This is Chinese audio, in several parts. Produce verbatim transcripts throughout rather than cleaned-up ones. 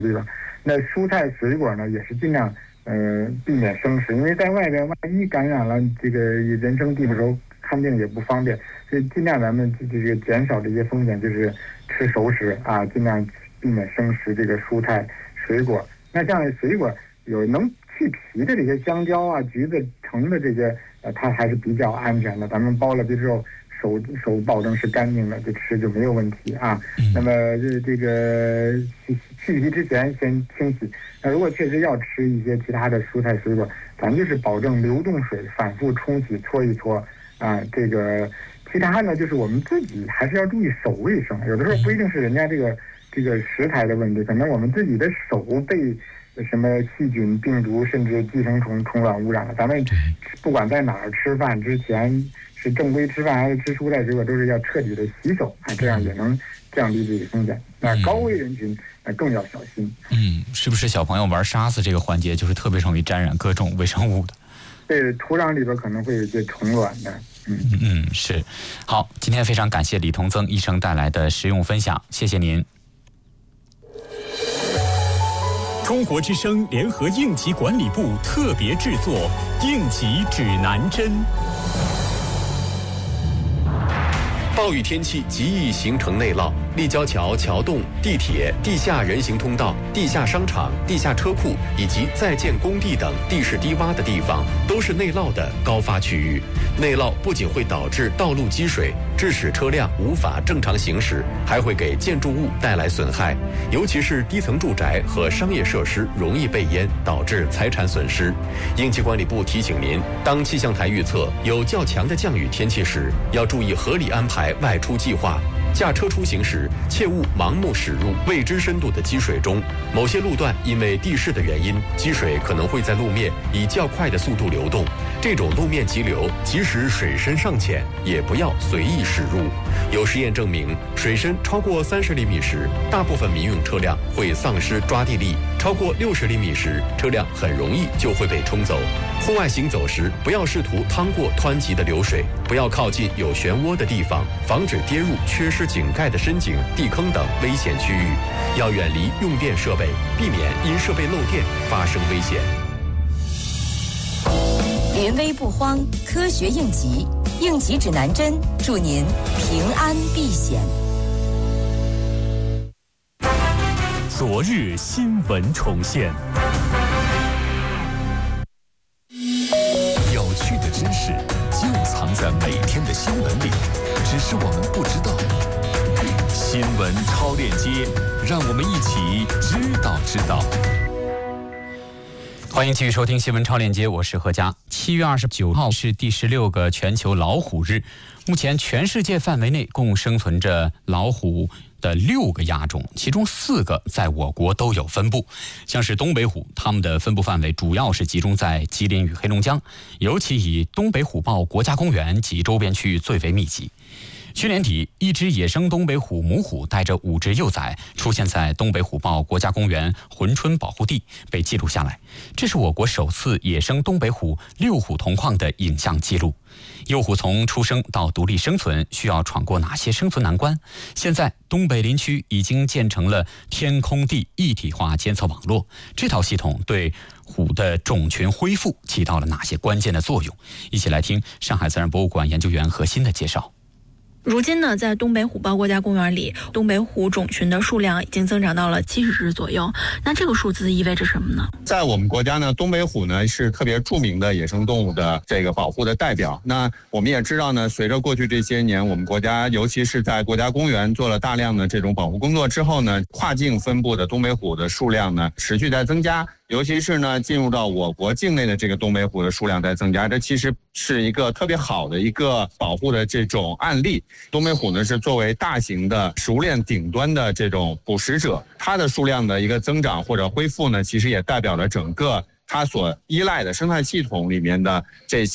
对吧？那蔬菜水果呢，也是尽量呃避免生食，因为在外边万一感染了，这个人生地不熟，看病也不方便，所以尽量咱们这个减少这些风险，就是吃熟食啊，尽量避免生食这个蔬菜水果。那像水果有能去皮的这些香蕉啊、橘子、橙的这些，呃，它还是比较安全的。咱们剥了皮之后，手手保证是干净的，就吃就没有问题啊。嗯、那么这这个去皮之前先清洗。那如果确实要吃一些其他的蔬菜水果，咱就是保证流动水反复冲洗搓一搓啊。这个其他呢，就是我们自己还是要注意手卫生。有的时候不一定是人家这个这个食材的问题，可能我们自己的手被什么细菌、病毒甚至寄生虫、虫卵污染了。咱们不管在哪儿吃饭之前，是正规吃饭还是吃蔬菜水果，都是要彻底的洗手啊，这样也能降低这个风险。那高危人群那更要小心。 嗯，是不是小朋友玩沙子这个环节就是特别容易沾染各种微生物的？ 对，土壤里边可能会有一些虫卵的。 嗯嗯，是。好，今天非常感谢李同增医生带来的实用分享，谢谢您。 中国之声联合应急管理部特别制作《应急指南针》。 暴雨天气极易形成内涝，立交桥、桥洞、地铁、地下人行通道、地下商场、地下车库以及在建工地等地势低洼的地方，都是内涝的高发区域。内涝不仅会导致道路积水，致使车辆无法正常行驶，还会给建筑物带来损害，尤其是低层住宅和商业设施容易被淹，导致财产损失。应急管理部提醒您，当气象台预测有较强的降雨天气时，要注意合理安排外出计划。驾车出行时，切勿盲目驶入未知深度的积水中。某些路段因为地势的原因，积水可能会在路面以较快的速度流动。这种路面急流，即使水深尚浅，也不要随意驶入。有实验证明，水深超过三十厘米时，大部分民用车辆会丧失抓地力；超过六十厘米时，车辆很容易就会被冲走。户外行走时，不要试图趟过湍急的流水，不要靠近有漩涡的地方，防止跌入缺失井盖的深井、地坑等危险区域。要远离用电设备，避免因设备漏电发生危险。 临危不慌，科学应急，应急指南针，祝您平安避险。 昨日新闻重现， 有趣的知识就藏在每天的新闻里，只是我们不知道。新闻超链接，让我们一起知道知道。 欢迎继续收听新闻超链接，我是何佳。七月二十九号是第十六个全球老虎日。目前全世界范围内共生存着老虎的六个亚种，其中四个在我国都有分布。像是东北虎，它们的分布范围主要是集中在吉林与黑龙江，尤其以东北虎豹国家公园及周边区域最为密集。去年底，一只野生东北虎母虎带着五只幼崽出现在东北虎豹国家公园珲春保护地，被记录下来。这是我国首次野生东北虎六虎同框的影像记录。幼虎从出生到独立生存需要闯过哪些生存难关？现在东北林区已经建成了天空地一体化监测网络，这套系统对虎的种群恢复起到了哪些关键的作用？一起来听上海自然博物馆研究员何鑫的介绍。 如今呢，在东北虎豹国家公园里，东北虎种群的数量已经增长到了七十只左右。那这个数字意味着什么呢？ 在我们国家呢，东北虎呢是特别著名的野生动物的这个保护的代表。那我们也知道呢，随着过去这些年，我们国家尤其是在国家公园做了大量的这种保护工作之后呢，跨境分布的东北虎的数量呢持续在增加。尤其是呢，进入到我国境内的这个东北虎的数量在增加，这其实是一个特别好的一个保护的这种案例。东北虎呢是作为大型的食物链顶端的这种捕食者，它的数量的一个增长或者恢复呢，其实也代表了整个它所依赖的生态系统里面的这些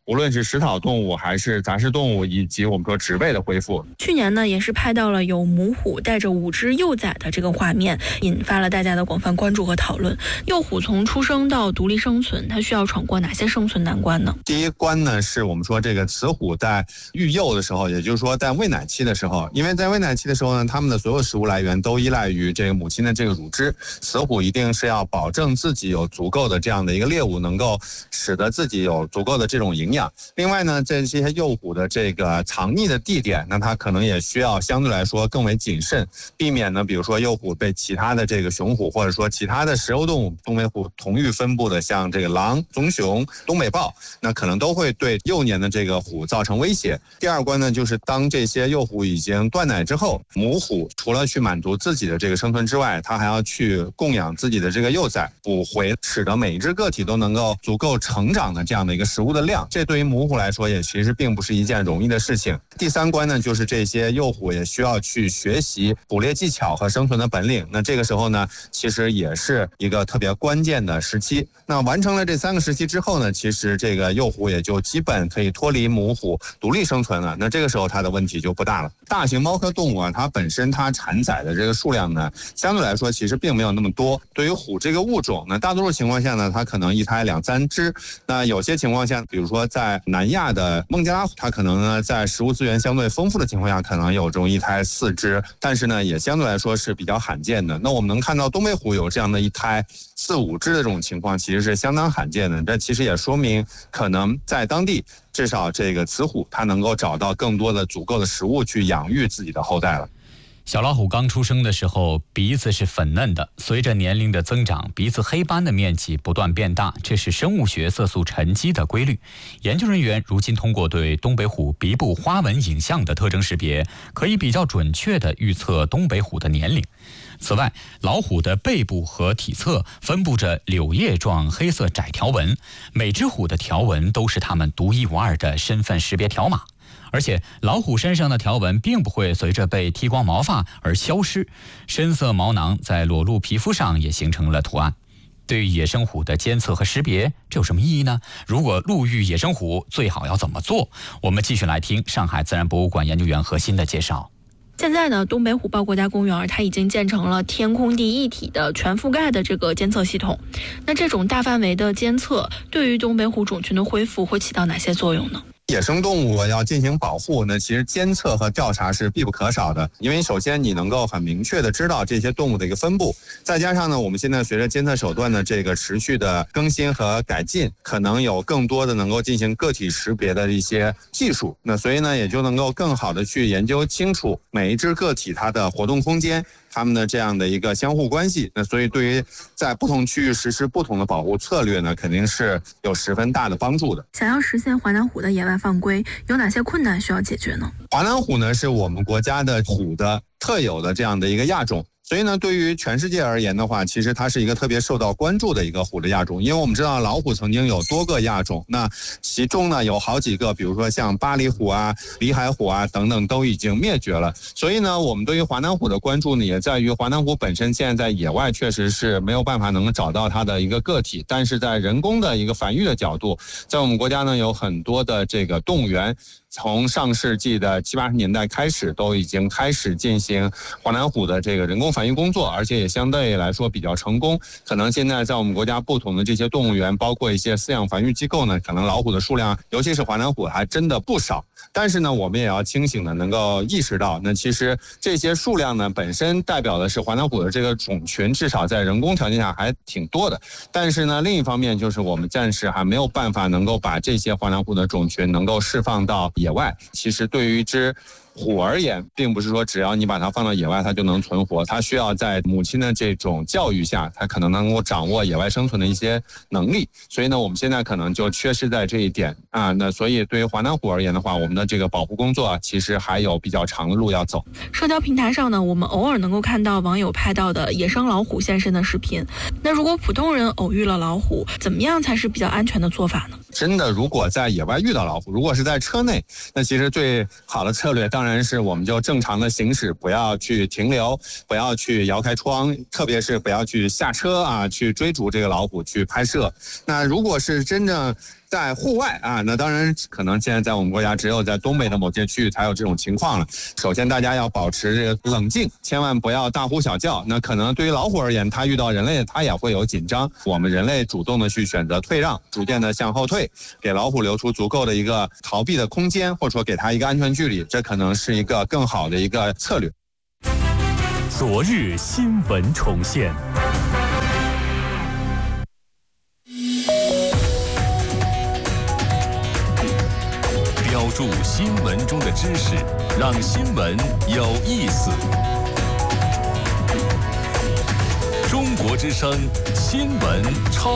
无论是食草动物还是杂食动物，以及我们说植被的恢复。 去年呢，也是拍到了有母虎带着五只幼崽的这个画面，引发了大家的广泛关注和讨论。幼虎从出生到独立生存，它需要闯过哪些生存难关呢？ 第一关呢，是我们说这个雌虎在育幼的时候，也就是说在喂奶期的时候，因为在喂奶期的时候呢，它们的所有食物来源都依赖于这个母亲的这个乳汁，雌虎一定是要保证自己有足够的这样的一个猎物，能够使得自己有足够的这种营养。另外呢，这些幼虎的这个藏匿的地点，那它可能也需要相对来说更为谨慎，避免呢，比如说幼虎被其他的这个雄虎或者说其他的食肉动物，东北虎同域分布的像这个狼、棕熊、东北豹，那可能都会对幼年的这个虎造成威胁。第二关呢，就是当这些幼虎已经断奶之后，母虎除了去满足自己的这个生存之外，它还要去供养自己的这个幼崽，补回使得每一只个体都能够足够成长的这样的一个食物的量。这对于母虎来说也其实并不是一件容易的事情。第三关呢，就是这些幼虎也需要去学习捕猎技巧和生存的本领。那这个时候呢，其实也是一个特别关键的时期。那完成了这三个时期之后呢，其实这个幼虎也就基本可以脱离母虎独立生存了。那这个时候它的问题就不大了。大型猫科动物啊，它本身它产崽的这个数量呢，相对来说其实并没有那么多。对于虎这个物种呢，大多数情况下呢，它可能一胎两三只。那有些情况下，比如说在南亚的孟加拉虎，它可能呢在食物资源相对丰富的情况下，可能有这种一胎四只，但是呢也相对来说是比较罕见的。那我们能看到东北虎有这样的一胎四五只的这种情况，其实是相当罕见的。这其实也说明可能在当地至少这个雌虎它能够找到更多的足够的食物去养育自己的后代了。 小老虎刚出生的时候，鼻子是粉嫩的，随着年龄的增长，鼻子黑斑的面积不断变大，这是生物学色素沉积的规律。研究人员如今通过对东北虎鼻部花纹影像的特征识别，可以比较准确地预测东北虎的年龄。此外，老虎的背部和体侧分布着柳叶状黑色窄条纹，每只虎的条纹都是它们独一无二的身份识别条码。而且老虎身上的条纹并不会随着被剃光毛发而消失，深色毛囊在裸露皮肤上也形成了图案。对于野生虎的监测和识别，这有什么意义呢？如果路遇野生虎，最好要怎么做？我们继续来听上海自然博物馆研究员何鑫的介绍。 现在呢，东北虎豹国家公园它已经建成了天空地一体的全覆盖的这个监测系统。那这种大范围的监测对于东北虎种群的恢复会起到哪些作用呢？ 野生动物要进行保护呢，其实监测和调查是必不可少的。因为首先你能够很明确的知道这些动物的一个分布，再加上呢，我们现在随着监测手段的这个持续的更新和改进，可能有更多的能够进行个体识别的一些技术。那所以呢，也就能够更好的去研究清楚每一只个体它的活动空间，它们的这样的一个相互关系。那所以对于在不同区域实施不同的保护策略呢，肯定是有十分大的帮助的。 想要实现华南虎的野外放归，有哪些困难需要解决呢？ 华南虎呢，是我们国家的虎的特有的这样的一个亚种。所以呢，对于全世界而言的话，其实它是一个特别受到关注的一个虎的亚种。因为我们知道老虎曾经有多个亚种，那其中呢有好几个，比如说像巴黎虎啊、里海虎啊等等，都已经灭绝了。所以呢，我们对于华南虎的关注呢，也在于华南虎本身现在在野外确实是没有办法能找到它的一个个体，但是在人工的一个繁育的角度，在我们国家呢有很多的这个动物园。从上世纪的七八十年代开始，都已经开始进行华南虎的这个人工繁育工作，而且也相对来说比较成功。可能现在在我们国家不同的这些动物园，包括一些饲养繁育机构呢，可能老虎的数量，尤其是华南虎还真的不少。但是呢，我们也要清醒的能够意识到，那其实这些数量呢，本身代表的是华南虎的这个种群，至少在人工条件下还挺多的。但是呢，另一方面就是我们暂时还没有办法能够把这些华南虎的种群能够释放到野外。其实对于一只虎而言，并不是说只要你把它放到野外它就能存活，它需要在母亲的这种教育下，它可能能够掌握野外生存的一些能力。所以呢，我们现在可能就缺失在这一点啊。那所以对于华南虎而言的话，我们的这个保护工作啊，其实还有比较长的路要走。 社交平台上呢，我们偶尔能够看到网友拍到的野生老虎现身的视频。那如果普通人偶遇了老虎，怎么样才是比较安全的做法呢？ 真的，如果在野外遇到老虎，如果是在车内，那其实最好的策略当然是我们就正常的行驶，不要去停留，不要去摇开窗，特别是不要去下车啊，去追逐这个老虎去拍摄。那如果是真正在户外啊，那当然可能现在在我们国家只有在东北的某些区域才有这种情况了。首先，大家要保持这个冷静，千万不要大呼小叫。那可能对于老虎而言，它遇到人类，它也会有紧张。我们人类主动的去选择退让，逐渐的向后退，给老虎留出足够的一个逃避的空间，或者说给它一个安全距离，这可能是一个更好的一个策略。 昨日新闻重现。 标注新闻中的知识，让新闻有意思。中国之声新闻超。